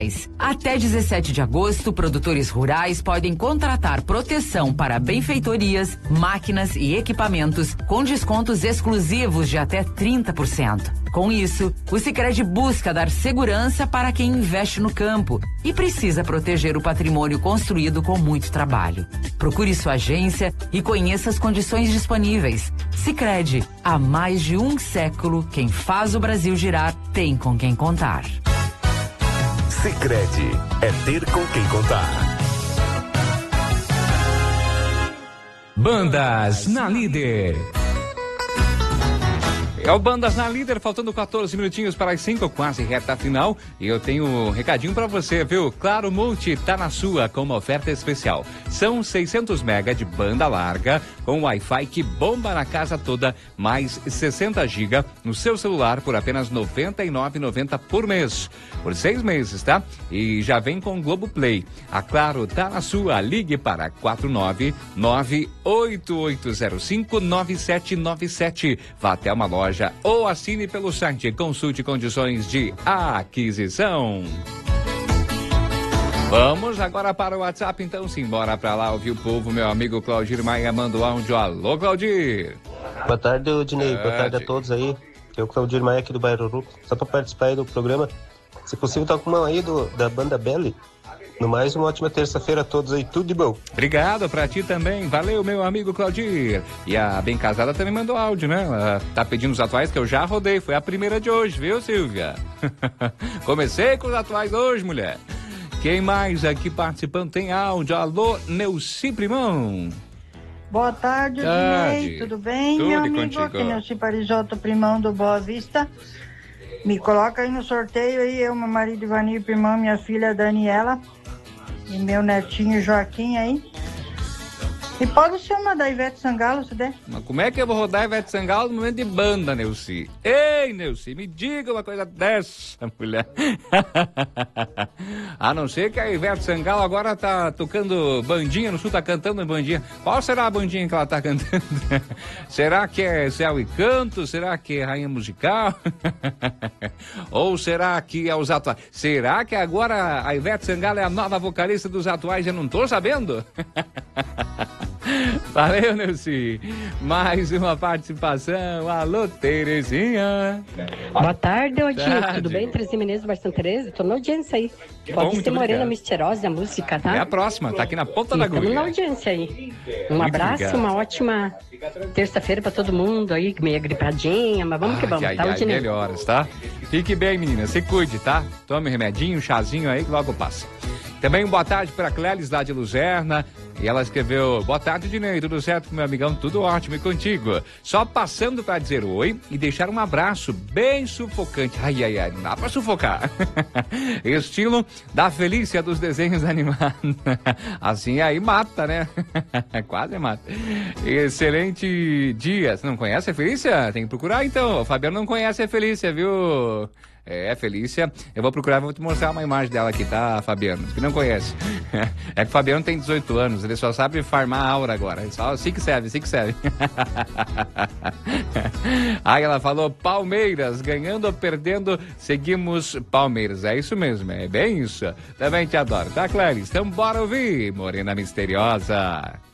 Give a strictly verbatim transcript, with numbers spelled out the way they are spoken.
Até dezessete de agosto, produtores rurais podem contratar proteção para benfeitorias, máquinas e equipamentos com descontos exclusivos de até trinta por cento. Com isso, o Sicredi busca dar segurança para quem investe no campo e precisa proteger o patrimônio construído com muito trabalho. Procure sua agência e conheça as condições disponíveis. Sicredi, há mais de um século, quem faz o Brasil girar tem com quem contar. Sicredi, é ter com quem contar. Bandas na Líder. É o Bandas na Líder, faltando quatorze minutinhos para as cinco, quase reta final. E eu tenho um recadinho para você, viu? Claro Multi tá na sua com uma oferta especial. São seiscentos mega de banda larga com Wi-Fi que bomba na casa toda, mais sessenta gigas no seu celular por apenas noventa e nove reais e noventa centavos por mês. Por seis meses, tá? E já vem com Globoplay. A Claro tá na sua. Ligue para quatro nove nove oito oito zero cinco nove sete nove sete. Vá até uma loja ou assine pelo site, consulte condições de aquisição. Vamos agora para o WhatsApp, então simbora para lá ouvir o povo. Meu amigo Claudir Maia manda o áudio. Alô, Claudir. Boa tarde, Dinei. Boa tarde a todos aí. Eu, Claudir Maia, aqui do Bairro Ruco, só para participar aí do programa. Se possível, toca uma aí do, da banda Belly. No mais, uma ótima terça-feira a todos aí, tudo de bom. Obrigado pra ti também, valeu meu amigo Claudir. E a Bem Casada também mandou áudio, né? Ela tá pedindo os atuais que eu já rodei, foi a primeira de hoje, viu, Silvia? Comecei com os atuais hoje, mulher. Quem mais aqui participando tem áudio? Alô, Neuci Primão. Boa tarde, Dinei, tudo bem? Tudo meu amigo, contigo. Aqui Neuci Parisotto Primão do Boa Vista. Me coloca aí no sorteio aí, eu, meu marido Ivanir Primão, minha filha Daniela e meu netinho Joaquim aí. E pode ser uma da Ivete Sangalo, se der. Mas como é que eu vou rodar Ivete Sangalo no momento de banda, Neuci? Ei, Neuci, me diga uma coisa dessa, mulher. A não ser que a Ivete Sangalo agora tá tocando bandinha, no sul tá cantando bandinha. Qual será a bandinha que ela tá cantando? Será que é Céu e Canto? Será que é Rainha Musical? Ou será que é os atuais? Será que agora a Ivete Sangalo é a nova vocalista dos atuais? Eu não tô sabendo. Valeu, Neuci. Mais uma participação. Alô, Terezinha. Boa tarde, Odinho. Tudo bem? Terezinha Menezes, Bastante Tereza. Tô na audiência aí. Que Pode bom, ser Morena obrigado. Misteriosa, a música, tá? É a próxima, tá aqui na ponta da agulha. Estamos na audiência aí. Um Muito abraço, obrigado. uma ótima terça-feira pra todo mundo aí, meio gripadinha, mas vamos que vamos, ai, tá, ai, Odinho? melhoras, tá? Fique bem, menina. Se cuide, tá? Tome um remedinho, um chazinho aí que logo passa. Também boa tarde para a Clélis lá de Luzerna. E ela escreveu: boa tarde, Dinei, tudo certo, meu amigão? Tudo ótimo e contigo. Só passando para dizer oi e deixar um abraço bem sufocante. Ai, ai, ai, não dá para sufocar. Estilo da Felícia dos desenhos animados. Assim aí mata, né? Quase mata. Excelente dia. Você não conhece a Felícia? Tem que procurar então. O Fabiano não conhece a Felícia, viu? É, Felícia, eu vou procurar, vou te mostrar uma imagem dela aqui, tá, Fabiano? Que não conhece. É que o Fabiano tem dezoito anos, ele só sabe farmar aura agora. Só assim que serve, assim que serve. Aí ela falou: Palmeiras, ganhando ou perdendo, seguimos Palmeiras. É isso mesmo, é bem isso. Também te adoro, tá, Clarice? Então bora ouvir Morena Misteriosa.